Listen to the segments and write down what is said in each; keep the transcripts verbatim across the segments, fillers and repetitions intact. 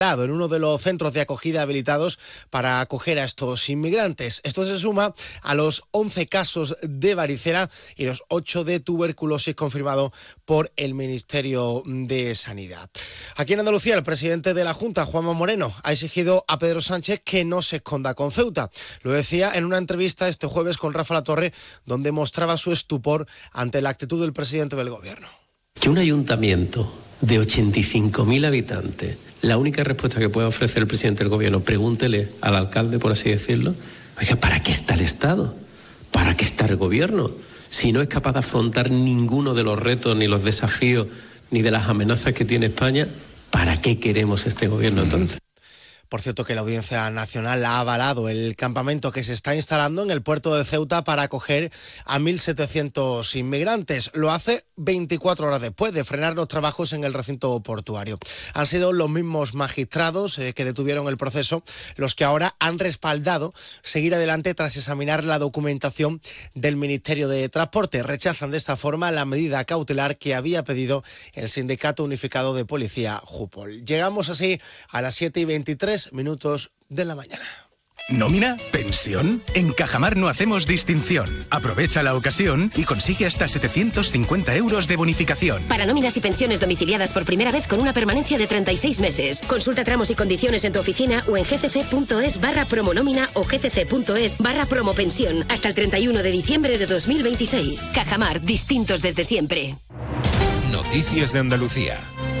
en uno de los centros de acogida habilitados para acoger a estos inmigrantes. Esto se suma a los once casos de varicela y los ocho de tuberculosis confirmados por el Ministerio de Sanidad. Aquí en Andalucía, el presidente de la Junta, Juanma Moreno, ha exigido a Pedro Sánchez que no se esconda con Ceuta. Lo decía en una entrevista este jueves con Rafa Latorre, donde mostraba su estupor ante la actitud del presidente del gobierno. Que un ayuntamiento de ochenta y cinco mil habitantes, la única respuesta que puede ofrecer el presidente del gobierno, pregúntele al alcalde, por así decirlo, oiga, ¿para qué está el Estado? ¿Para qué está el gobierno? Si no es capaz de afrontar ninguno de los retos, ni los desafíos, ni de las amenazas que tiene España, ¿para qué queremos este gobierno entonces? Por cierto, que la Audiencia Nacional ha avalado el campamento que se está instalando en el puerto de Ceuta para acoger a mil setecientos inmigrantes. Lo hace veinticuatro horas después de frenar los trabajos en el recinto portuario. Han sido los mismos magistrados eh, que detuvieron el proceso los que ahora han respaldado seguir adelante tras examinar la documentación del Ministerio de Transporte. Rechazan de esta forma la medida cautelar que había pedido el Sindicato Unificado de Policía, Jupol. Llegamos así a las siete y veintitrés minutos de la mañana. ¿Nómina? ¿Pensión? En Cajamar no hacemos distinción. Aprovecha la ocasión y consigue hasta setecientos cincuenta euros de bonificación. Para nóminas y pensiones domiciliadas por primera vez con una permanencia de treinta y seis meses. Consulta tramos y condiciones en tu oficina o en gcc.es barra promonómina o gcc.es barra promopensión hasta el treinta y uno de diciembre de dos mil veintiséis. Cajamar, distintos desde siempre. Noticias de Andalucía.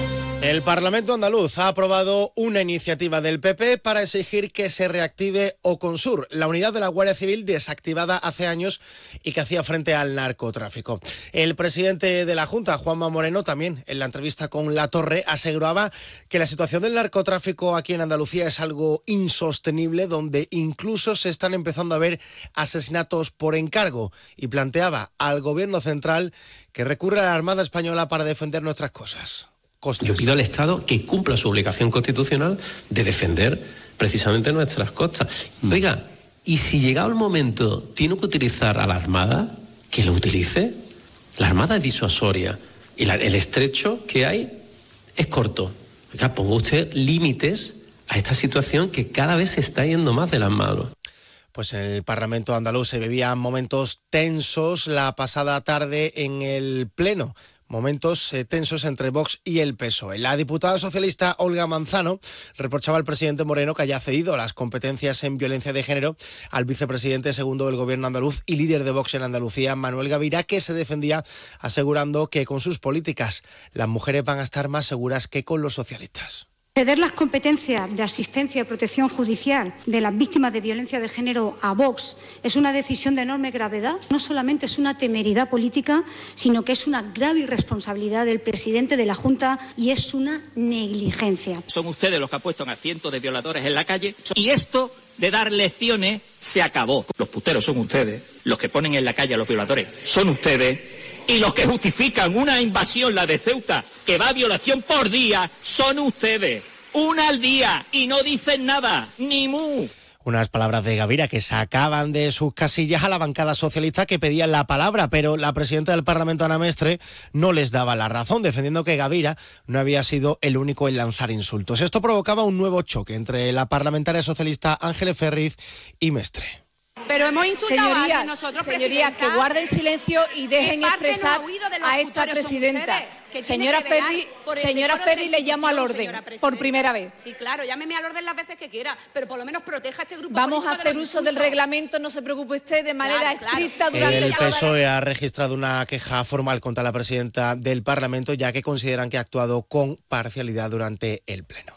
El Parlamento andaluz ha aprobado una iniciativa del P P para exigir que se reactive Oconsur, la unidad de la Guardia Civil desactivada hace años y que hacía frente al narcotráfico. El presidente de la Junta, Juanma Moreno, también en la entrevista con Latorre, aseguraba que la situación del narcotráfico aquí en Andalucía es algo insostenible, donde incluso se están empezando a ver asesinatos por encargo, y planteaba al gobierno central que recurra a la Armada Española para defender nuestras cosas. Costas. Yo pido al Estado que cumpla su obligación constitucional de defender precisamente nuestras costas. Mm. Oiga, y si llegado el momento tiene que utilizar a la Armada, que lo utilice. La Armada es disuasoria y la, el estrecho que hay es corto. Oiga, ponga usted límites a esta situación que cada vez se está yendo más de las manos. Pues en el Parlamento andaluz se vivían momentos tensos la pasada tarde en el Pleno. Momentos eh, tensos entre Vox y el P S O E. La diputada socialista Olga Manzano reprochaba al presidente Moreno que haya cedido las competencias en violencia de género al vicepresidente segundo del gobierno andaluz y líder de Vox en Andalucía, Manuel Gavira, que se defendía asegurando que con sus políticas las mujeres van a estar más seguras que con los socialistas. Ceder las competencias de asistencia y protección judicial de las víctimas de violencia de género a Vox es una decisión de enorme gravedad. No solamente es una temeridad política, sino que es una grave irresponsabilidad del presidente de la Junta y es una negligencia. Son ustedes los que apuestan a cientos de violadores en la calle y esto de dar lecciones se acabó. Los puteros son ustedes, los que ponen en la calle a los violadores son ustedes. Y los que justifican una invasión, la de Ceuta, que va a violación por día, son ustedes. Una al día y no dicen nada, ni mu. Unas palabras de Gavira que sacaban de sus casillas a la bancada socialista que pedían la palabra, pero la presidenta del Parlamento, Ana Mestre, no les daba la razón, defendiendo que Gavira no había sido el único en lanzar insultos. Esto provocaba un nuevo choque entre la parlamentaria socialista Ángeles Ferriz y Mestre. Pero hemos insultado señorías, a nosotros, señorías, que guarden silencio y dejen expresar a esta presidenta. Señora Ferri, señora Ferri, le llamo al orden por primera vez. Sí, claro, llámeme al orden las veces que quiera, pero por lo menos proteja a este grupo. Vamos a hacer uso del reglamento, no se preocupe usted, de manera claro, estricta claro. durante El toda P S O E ha registrado una queja formal contra la presidenta del Parlamento, ya que consideran que ha actuado con parcialidad durante el Pleno.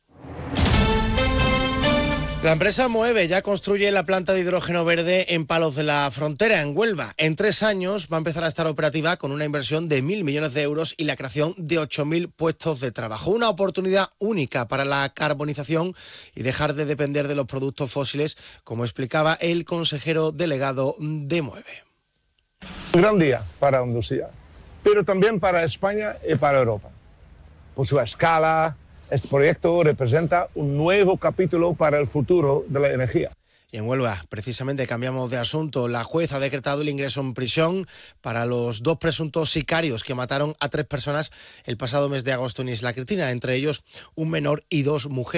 La empresa Moeve ya construye la planta de hidrógeno verde en Palos de la Frontera, en Huelva. En tres años va a empezar a estar operativa con una inversión de mil millones de euros y la creación de ocho mil puestos de trabajo. Una oportunidad única para la carbonización y dejar de depender de los productos fósiles, como explicaba el consejero delegado de Moeve. Un gran día para Andalucía, pero también para España y para Europa. Por su escala, este proyecto representa un nuevo capítulo para el futuro de la energía. Y en Huelva, precisamente, cambiamos de asunto. La jueza ha decretado el ingreso en prisión para los dos presuntos sicarios que mataron a tres personas el pasado mes de agosto en Isla Cristina, entre ellos un menor y dos mujeres.